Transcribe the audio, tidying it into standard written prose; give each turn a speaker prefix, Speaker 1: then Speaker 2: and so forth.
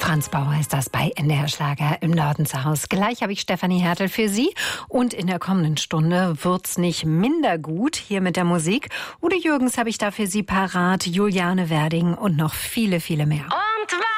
Speaker 1: Franz Bauer ist das bei NDR Schlager im Norden zu Hause. Gleich habe ich Stefanie Hertel für Sie. Und in der kommenden Stunde wird's nicht minder gut hier mit der Musik. Udo Jürgens habe ich da für Sie parat, Juliane Werding und noch viele, viele mehr.